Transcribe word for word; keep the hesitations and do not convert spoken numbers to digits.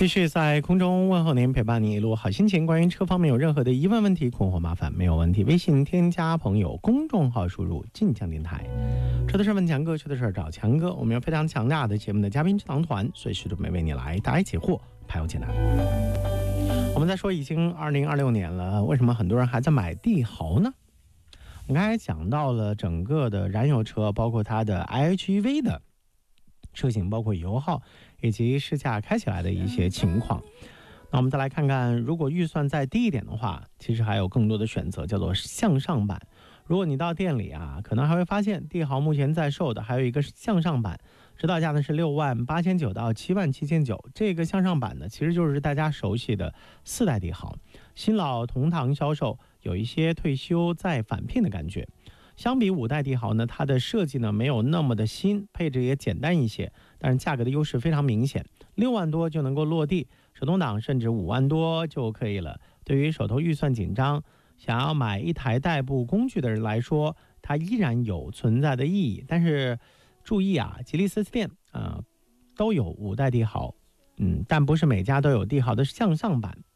继续在空中问候您，陪伴您一路好心情。关于车方面有任何的疑问、问题、困惑、麻烦，没有问题，微信添加朋友，公众号输入晋江电台。说的是问强哥，说的是找强哥。我们有非常强大的节目的嘉宾智囊团，随时准备为你来答疑解惑，排忧解难。我们在说已经二零二六年了，为什么很多人还在买帝豪呢？我们刚才讲到了整个的燃油车，包括它的 I H E V 的车型，包括油耗以及试驾开起来的一些情况。那我们再来看看，如果预算再低一点的话，其实还有更多的选择，叫做向上版。如果你到店里啊，可能还会发现帝豪目前在售的还有一个向上版，指导价呢是六万八千九到七万七千九。这个向上版呢，其实就是大家熟悉的四代帝豪，新老同堂销售，有一些退休再返聘的感觉。相比五代帝豪呢，它的设计呢没有那么的新，配置也简单一些，但是价格的优势非常明显，六万多就能够落地，手动挡甚至五万多就可以了。对于手头预算紧张，想要买一台代步工具的人来说，它依然有存在的意义。但是注意啊，吉利 四 S 店啊、呃、都有五代帝豪，嗯，但不是每家都有帝豪的向上版。